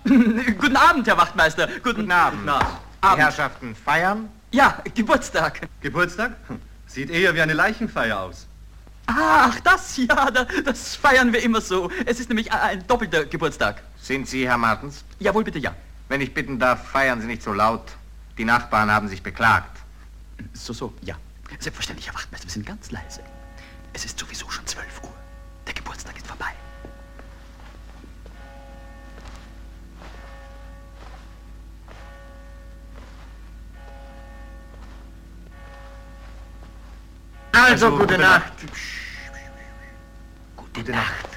Guten Abend, Herr Wachtmeister. Guten Abend. Guten Abend. Die Herrschaften feiern? Ja, Geburtstag. Geburtstag? Sieht eher wie eine Leichenfeier aus. Ach, das, ja, das feiern wir immer so. Es ist nämlich ein doppelter Geburtstag. Sind Sie, Herr Martens? Jawohl, bitte, ja. Wenn ich bitten darf, feiern Sie nicht so laut. Die Nachbarn haben sich beklagt. So, ja. Selbstverständlich, Herr Wachtmeister, wir sind ganz leise. Es ist sowieso schon 12 Uhr. Der Geburtstag ist vorbei. Also, gute Nacht. Gute Nacht.